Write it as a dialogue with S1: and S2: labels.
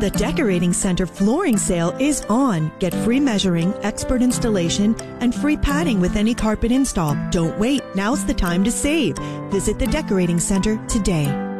S1: The Decorating Center flooring sale is on. Get free measuring, expert installation, and free padding with any carpet install. Don't wait. Now's the time to save. Visit the Decorating Center today.